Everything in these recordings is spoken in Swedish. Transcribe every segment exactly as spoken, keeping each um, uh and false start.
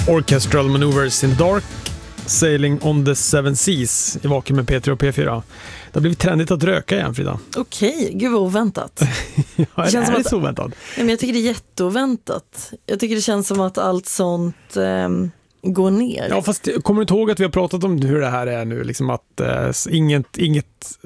Orchestral Maneuvers in the Dark, Sailing on the Seven Seas i Vaken med P tre och P fyra. Det har blivit trendigt att röka igen, Frida. Okej, gud vad oväntat. Ja, det känns är som det så oväntat? Ja, men jag tycker det är jätteoväntat. Jag tycker det känns som att allt sånt eh, går ner. Ja, fast kommer du inte ihåg att vi har pratat om hur det här är nu? Liksom att eh, inget, inget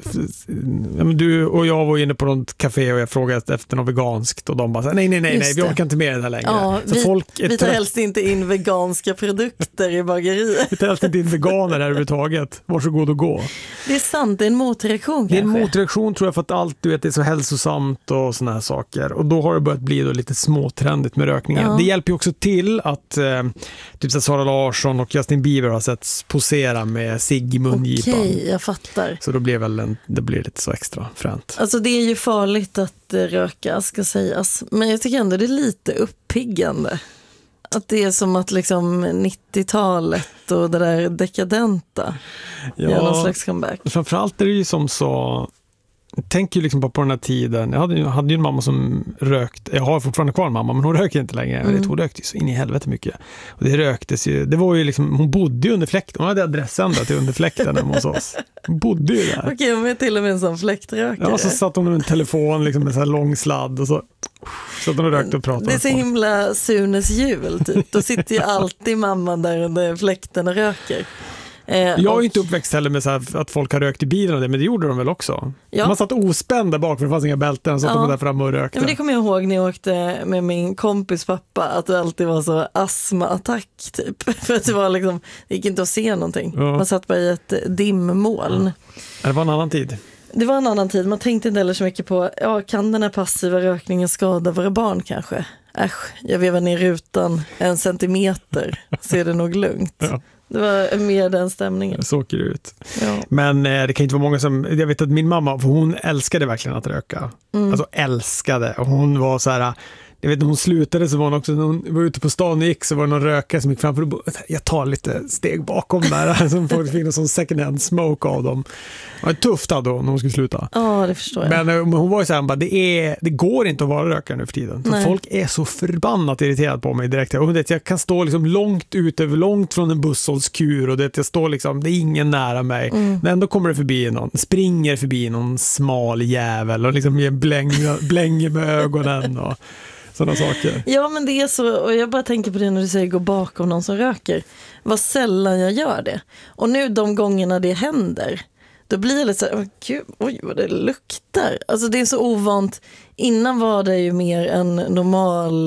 ja, men du och jag var inne på något café och jag frågade efter något veganskt och de bara, nej, nej, nej, nej vi orkar inte med det här längre. Ja, så vi, folk vi tar helst inte in veganska produkter i bageriet. Vi tar helst inte in veganer här överhuvudtaget. Varsågod och gå. Det är sant, det är en motreaktion kanske. Det är en kanske. motreaktion tror jag för att allt du vet är så hälsosamt och såna här saker. Och då har det börjat bli då lite småtrendigt med rökningen. Ja. Det hjälper ju också till att eh, typ så Sara Larsson och Justin Bieber har sett posera med cigg i mungipan. Okej, jag fattar. Så då blir väl en, det blir lite så extra fränt. Alltså det är ju farligt att eh, röka, ska sägas. Men jag tycker ändå det är lite uppiggande. Att det är som att liksom nittiotalet och det där dekadenta ja, gör någon slags comeback. Framförallt är det ju som så... Jag tänker ju liksom på, på den här tiden. Jag hade ju, hade ju en mamma som rökt. Jag har fortfarande kvar en mamma, men hon röker inte längre. Mm. Hon rökte ju så in i helvete mycket. Och det röktes ju. Det var ju liksom, hon bodde ju under fläkten. Hon hade adressen där till under fläkten hemma hos oss. Hon bodde ju där. Okej, hon är till och med en sån fläktrökare. Ja, så satt hon med en telefon liksom, med så här lång sladd och så satt hon och rökte och pratade. Det är så himla Sunes jul typ. Då sitter ju alltid mamman där under fläkten och röker. Eh, jag är och... ju inte uppväxt heller med så här att folk har rökt i bilen och det, men det gjorde de väl också. Ja. Man satt ospänd där bak för det fanns inga bälten, så satt ja. de där framme och rökte. Ja, men det kommer jag ihåg när jag åkte med min kompis pappa, att det alltid var så astmaattack typ. För att det var liksom, det gick inte att se någonting. Ja. Man satt bara i ett dimmoln. Ja. Det var en annan tid. Det var en annan tid, man tänkte inte heller så mycket på, ja, kan den här passiva rökningen skada våra barn kanske? Äsch, jag vevar ner rutan en centimeter, så är det nog lugnt. Ja. Det var mer den stämningen. Så åker det ut. Ja. Men eh, det kan inte vara många som... Jag vet att min mamma, för hon älskade verkligen att röka. Mm. Alltså älskade. Och hon var så här... Jag vet när hon slutade så var hon också... När hon var ute på stan och gick så var det någon rökare som gick framför och bara, jag tar lite steg bakom där. Som folk fick någon sån second hand smoke av dem. Det var tufft då när hon skulle sluta. Ja, det förstår jag. Men, men hon var ju så här, bara, det, är, det går inte att vara rökare nu för tiden. För folk är så förbannat irriterade på mig direkt. Och det, jag kan stå liksom långt ut över, långt från en busshållskur och det, jag står liksom, det är ingen nära mig. Mm. Men ändå kommer det förbi någon, springer förbi någon smal jävel och liksom blänger, blänger med ögonen och sådana saker. Ja, men det är så, och jag bara tänker på det när du säger gå bakom någon som röker. Vad sällan jag gör det. Och nu de gångerna det händer, då blir det lite så här, gud, oj vad det luktar. Alltså det är så ovant. Innan var det ju mer en normal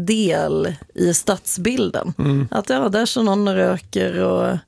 del i stadsbilden. Mm. Att ja, där så någon röker och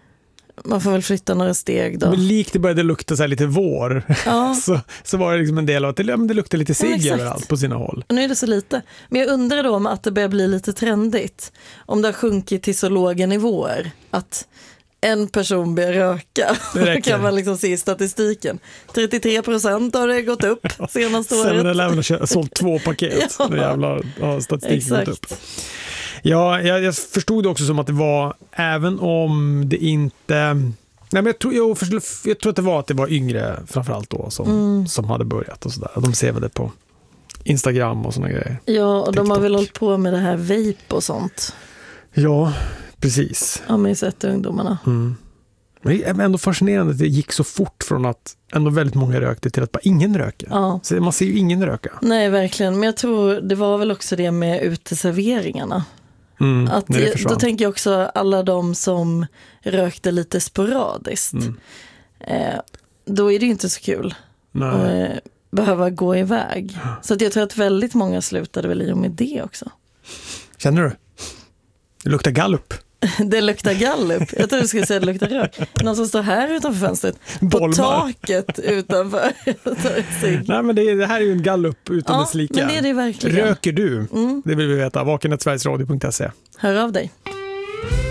man får väl flytta några steg då. Men likt det började lukta så här lite vår. Ja. så, så var det liksom en del av att det, ja, men det luktar lite cigg ja, överallt på sina håll. Och nu är det så lite. Men jag undrar då om att det börjar bli lite trendigt. Om det har sjunkit till så låga nivåer att en person börjar röka. Det kan man liksom se i statistiken. trettiotre procent har det gått upp senaste året. seven eleven har sålt två paket. ja. Det jävla ja, statistiken Exakt. gått upp. Ja, jag, jag förstod det också som att det var, även om det inte... Nej, men jag, tror, jag, jag tror att det var att det var yngre framförallt då som, mm. som hade börjat och sådär. De ser väl det på Instagram och sådana grejer. Ja, och de har väl hållit på med det här vape och sånt. Ja, precis. Ja, men jag har sett ungdomarna. Mm. Men det är ändå fascinerande att det gick så fort från att ändå väldigt många rökte till att bara ingen röker. Ja. Så man ser ju ingen röka. Nej, verkligen. Men jag tror det var väl också det med uteserveringarna. Mm, att det, då tänker jag också alla de som rökte lite sporadiskt. Mm. Eh, då är det ju inte så kul Nej. att eh, behöva gå iväg. Så att jag tror att väldigt många slutade väl i och med det också. Känner du? Det luktar gallup. Det luktar gallup. Jag tror du skulle säga att det luktar rök. Någon som står här utanför fönstret. Bolmar. På taket utanför. Nej, men det, det här är ju en gallup utan ja, dess like. Men det är det verkligen. Röker du? Mm. Det vill vi veta. vaken snabel-a sveriges radio punkt se. Hör av dig.